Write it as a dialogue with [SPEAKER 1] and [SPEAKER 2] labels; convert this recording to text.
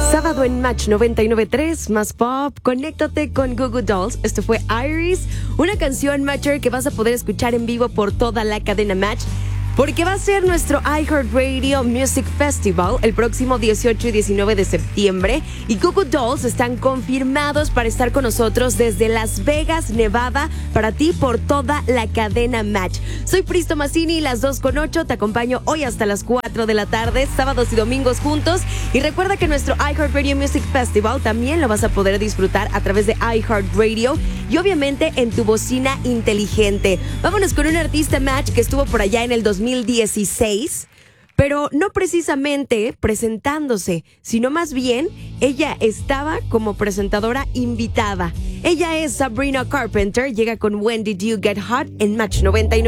[SPEAKER 1] Sábado en Match 99.3, más pop, conéctate con Goo Goo Dolls. Esto fue Iris, una canción Matcher que vas a poder escuchar en vivo por toda la cadena Match, porque va a ser nuestro iHeartRadio Music Festival el próximo 18 y 19 de septiembre. Y Goo Goo Dolls están confirmados para estar con nosotros desde Las Vegas, Nevada, para ti por toda la cadena Match. Soy Pristo Massini, las 2:08. Te acompaño hoy hasta las 4 de la tarde, sábados y domingos juntos. Y recuerda que nuestro iHeartRadio Music Festival también lo vas a poder disfrutar a través de iHeartRadio y obviamente en tu bocina inteligente. Vámonos con un artista Match que estuvo por allá en el 2016, pero no precisamente presentándose, sino más bien ella estaba como presentadora invitada. Ella es Sabrina Carpenter, llega con When Did You Get Hot en Match 99.